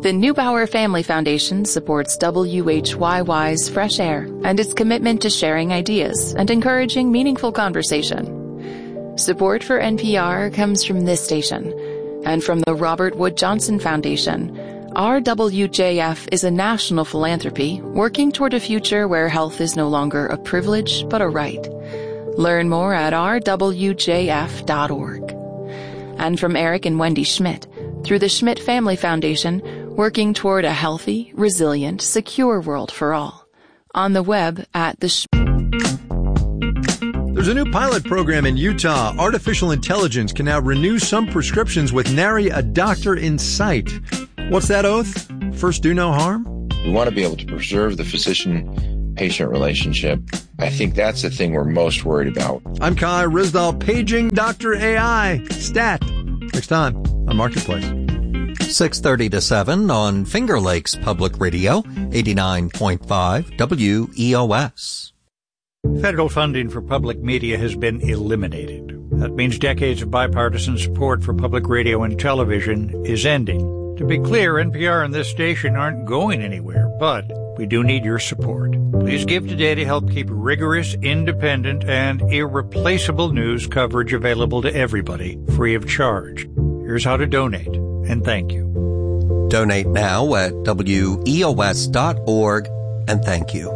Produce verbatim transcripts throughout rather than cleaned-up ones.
The Neubauer Family Foundation supports W H Y Y's Fresh Air and its commitment to sharing ideas and encouraging meaningful conversation. Support for N P R comes from this station and from the Robert Wood Johnson Foundation. R W J F is a national philanthropy working toward a future where health is no longer a privilege but a right. Learn more at r w j f dot org. And from Eric and Wendy Schmidt, through the Schmidt Family Foundation, working toward a healthy, resilient, secure world for all. On the web at the Sch- There's a new pilot program in Utah. Artificial intelligence can now renew some prescriptions with nary a doctor in sight. What's that oath? First, do no harm? We want to be able to preserve the physician-patient relationship. I think that's the thing we're most worried about. I'm Kai Ryssdal, paging Doctor A I. Stat. Next time on Marketplace. six thirty to seven on Finger Lakes Public Radio, eighty-nine point five W E O S. Federal funding for public media has been eliminated. That means decades of bipartisan support for public radio and television is ending. To be clear, N P R and this station aren't going anywhere, but we do need your support. Please give today to help keep rigorous, independent, and irreplaceable news coverage available to everybody, free of charge. Here's how to donate, and thank you. Donate now at W E O S dot org, and thank you.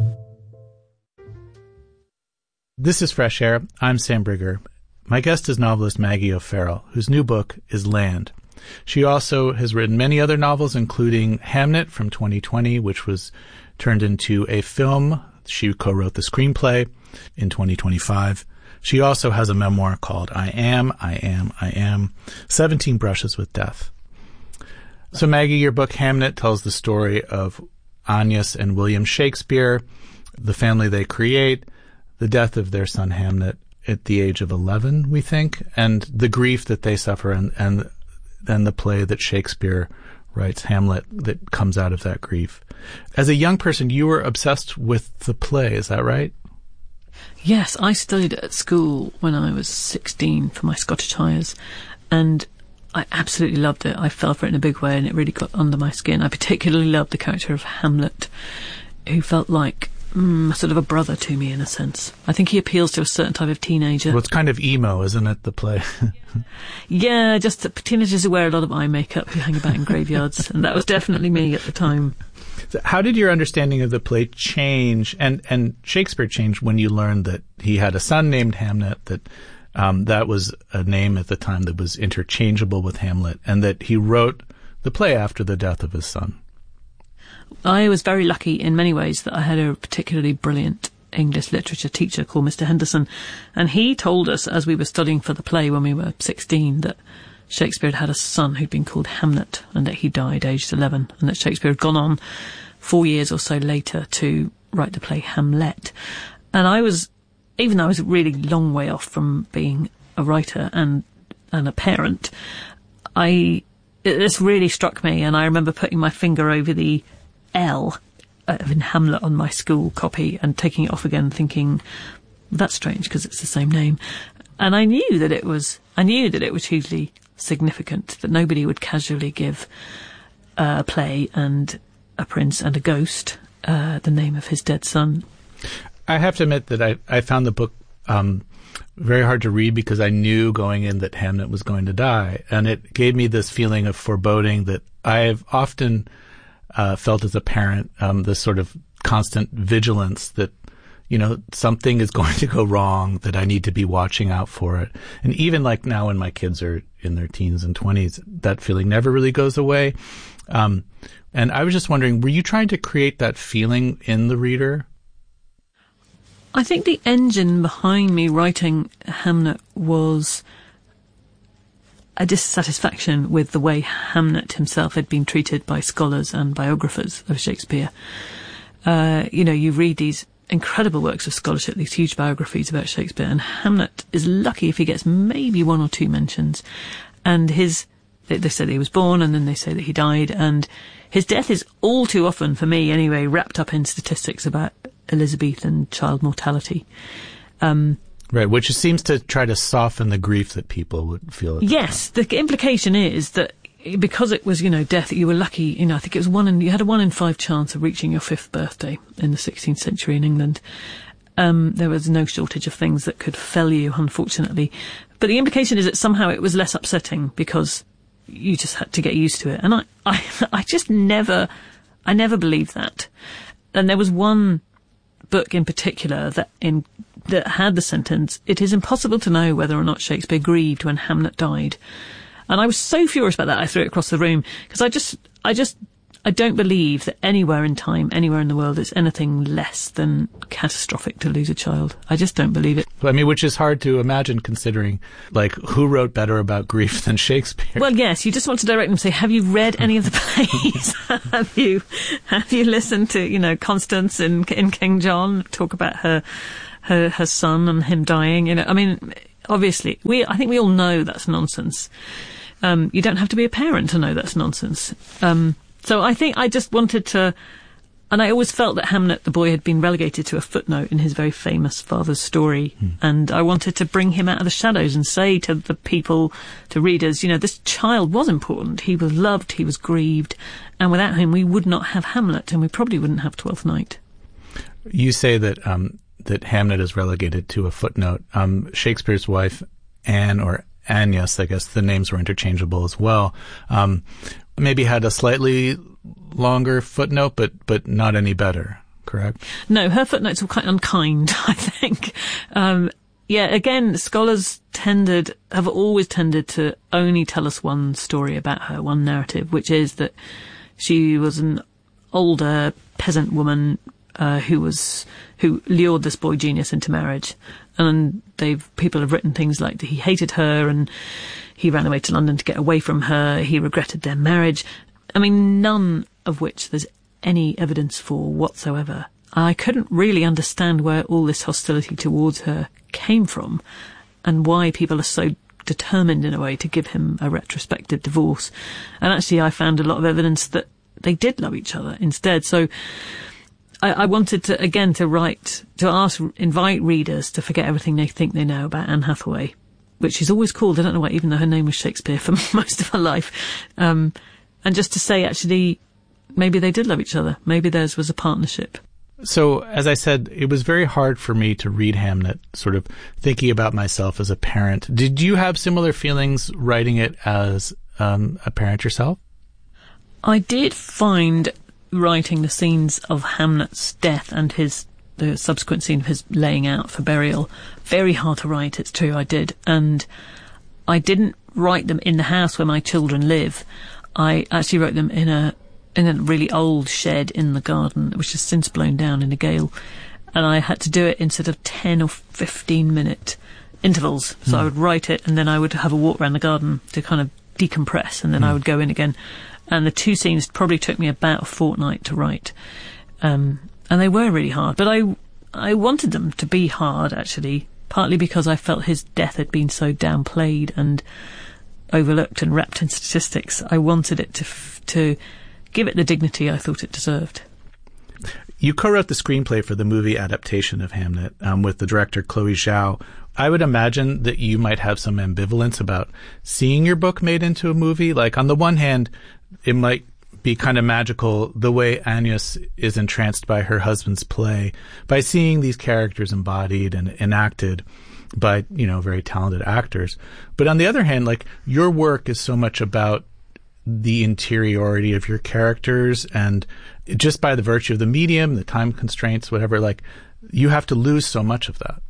This is Fresh Air. I'm Sam Brigger. My guest is novelist Maggie O'Farrell, whose new book is Land. She also has written many other novels, including Hamnet from twenty twenty, which was turned into a film. She co-wrote the screenplay in twenty twenty-five. She also has a memoir called I Am, I Am, I Am, seventeen Brushes with Death. So Maggie, your book Hamnet tells the story of Agnes and William Shakespeare, the family they create, the death of their son Hamnet at the age of eleven, we think, and the grief that they suffer, and, and then the play that Shakespeare writes, Hamlet, that comes out of that grief. As a young person, you were obsessed with the play, is that right? Yes, I studied at school when I was sixteen for my Scottish Highers, and I absolutely loved it. I fell for it in a big way, and it really got under my skin. I particularly loved the character of Hamlet, who felt like Mm, sort of a brother to me in a sense. I think he appeals to a certain type of teenager. Well, it's kind of emo, isn't it, the play? Yeah, just that teenagers who wear a lot of eye makeup, who hang about in graveyards, and that was definitely me at the time. So how did your understanding of the play change, and, and Shakespeare change, when you learned that he had a son named Hamnet, that um, that was a name at the time that was interchangeable with Hamlet, and that he wrote the play after the death of his son? I was very lucky in many ways that I had a particularly brilliant English literature teacher called Mister Henderson, and he told us as we were studying for the play when we were sixteen that Shakespeare had had a son who'd been called Hamnet, and that he died aged eleven, and that Shakespeare had gone on four years or so later to write the play Hamlet. And I was, even though I was a really long way off from being a writer and and a parent, I this really struck me, and I remember putting my finger over the L in Hamlet on my school copy and taking it off again, thinking, well, that's strange because it's the same name. And I knew that it was, I knew that it was hugely significant, that nobody would casually give uh, a play and a prince and a ghost uh, the name of his dead son. I have to admit that I, I found the book um, very hard to read because I knew going in that Hamnet was going to die. And it gave me this feeling of foreboding that I've often Uh, felt as a parent, um, this sort of constant vigilance that, you know, something is going to go wrong, that I need to be watching out for it. And even like now when my kids are in their teens and twenties, that feeling never really goes away. Um, and I was just wondering, were you trying to create that feeling in the reader? I think the engine behind me writing Hamnet was a dissatisfaction with the way Hamnet himself had been treated by scholars and biographers of Shakespeare. Uh, you know, you read these incredible works of scholarship, these huge biographies about Shakespeare, and Hamnet is lucky if he gets maybe one or two mentions. And his, they, they say that he was born, and then they say that he died, and his death is all too often, for me anyway, wrapped up in statistics about Elizabethan child mortality. Um, Right, which seems to try to soften the grief that people would feel. At yes, the, the implication is that because it was, you know, death, you were lucky, you know, I think it was one in, you had a one in five chance of reaching your fifth birthday in the sixteenth century in England. Um, there was no shortage of things that could fell you, unfortunately. But the implication is that somehow it was less upsetting because you just had to get used to it. And I, I, I just never, I never believed that. And there was one book in particular that in, that had the sentence, "It is impossible to know whether or not Shakespeare grieved when Hamlet died." And I was so furious about that, I threw it across the room, because I just, I just, I don't believe that anywhere in time, anywhere in the world, it's anything less than catastrophic to lose a child. I just don't believe it. I mean, which is hard to imagine considering, like, who wrote better about grief than Shakespeare? Well, yes, you just want to direct them and say, have you read any of the plays? have you, have you listened to, you know, Constance in, in King John talk about her, her, her son and him dying? You know, I mean, obviously, we, I think we all know that's nonsense. Um, you don't have to be a parent to know that's nonsense. Um, so I think I just wanted to, and I always felt that Hamlet, the boy, had been relegated to a footnote in his very famous father's story. Hmm. And I wanted to bring him out of the shadows and say to the people, to readers, you know, this child was important. He was loved, he was grieved. And without him, we would not have Hamlet, and we probably wouldn't have Twelfth Night. You say that, um, that Hamlet is relegated to a footnote. Um, Shakespeare's wife, Anne, or Agnes, I guess the names were interchangeable as well, um, maybe had a slightly longer footnote, but, but not any better, correct? No, her footnotes were quite unkind, I think. Um, yeah, again, scholars tended, have always tended to only tell us one story about her, one narrative, which is that she was an older peasant woman uh, who was, who lured this boy genius into marriage. And they've, people have written things like that he hated her and he ran away to London to get away from her. He regretted their marriage. I mean, none of which there's any evidence for whatsoever. I couldn't really understand where all this hostility towards her came from and why people are so determined in a way to give him a retrospective divorce. And actually I found a lot of evidence that they did love each other instead. So I, I wanted to, again, to write, to ask, invite readers to forget everything they think they know about Anne Hathaway, which she's always called, I don't know why, even though her name was Shakespeare for most of her life. Um, and just to say, actually, maybe they did love each other. Maybe theirs was a partnership. So, as I said, it was very hard for me to read Hamlet, sort of thinking about myself as a parent. Did you have similar feelings writing it as um, a parent yourself? I did find writing the scenes of Hamlet's death and his the subsequent scene of his laying out for burial very hard to write. It's true, I did. And I didn't write them in the house where my children live. I actually wrote them in a in a really old shed in the garden, which has since blown down in a gale. And I had to do it in sort of ten or fifteen minute intervals. So mm. I would write it and then I would have a walk around the garden to kind of decompress, and then mm. I would go in again. And the two scenes probably took me about a fortnight to write. Um, and they were really hard. But I, I wanted them to be hard, actually, partly because I felt his death had been so downplayed and overlooked and wrapped in statistics. I wanted it to, f- to give it the dignity I thought it deserved. You co-wrote the screenplay for the movie adaptation of Hamlet um, with the director Chloe Zhao. I would imagine that you might have some ambivalence about seeing your book made into a movie. Like, on the one hand, it might be kind of magical the way Agnes is entranced by her husband's play, by seeing these characters embodied and enacted by, you know, very talented actors. But on the other hand, like, your work is so much about the interiority of your characters, and just by the virtue of the medium, the time constraints, whatever, like, you have to lose so much of that.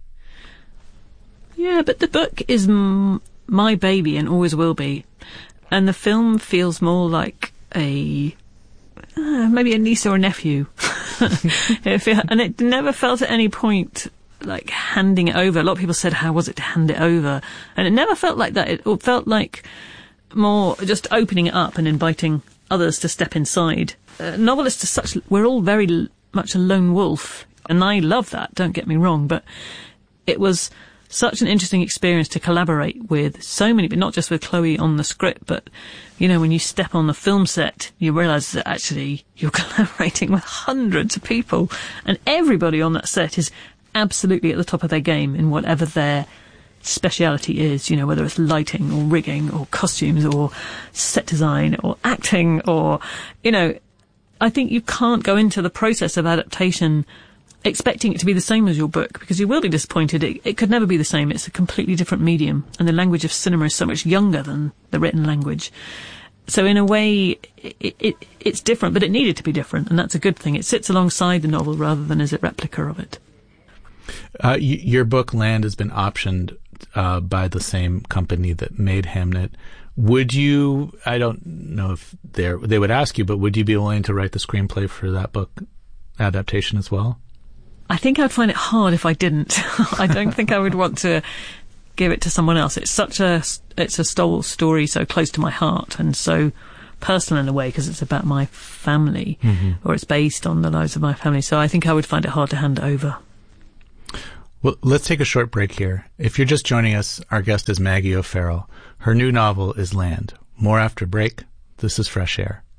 Yeah, but the book is m- my baby and always will be. And the film feels more like a, uh, maybe a niece or a nephew. it feel, and it never felt at any point like handing it over. A lot of people said, how was it to hand it over? And it never felt like that. It felt like more just opening it up and inviting others to step inside. Uh, novelists are such, we're all very l- much a lone wolf. And I love that, don't get me wrong. But it was such an interesting experience to collaborate with so many, but not just with Chloe on the script, but, you know, when you step on the film set, you realise that actually you're collaborating with hundreds of people, and everybody on that set is absolutely at the top of their game in whatever their speciality is, you know, whether it's lighting or rigging or costumes or set design or acting or, you know, I think you can't go into the process of adaptation expecting it to be the same as your book, because you will be disappointed. It, it could never be the same. It's a completely different medium, and the language of cinema is so much younger than the written language. So in a way, it, it, it's different, but it needed to be different, and that's a good thing. It sits alongside the novel rather than as a replica of it. Uh, y- your book, Land, has been optioned uh, by the same company that made Hamnet. Would you, I don't know if they they would ask you, but would you be willing to write the screenplay for that book adaptation as well? I think I'd find it hard if I didn't. I don't think I would want to give it to someone else. It's such a, it's a stole story so close to my heart and so personal in a way, because it's about my family, mm-hmm. or it's based on the lives of my family. So I think I would find it hard to hand it over. Well, let's take a short break here. If you're just joining us, our guest is Maggie O'Farrell. Her new novel is Land. More after break. This is Fresh Air.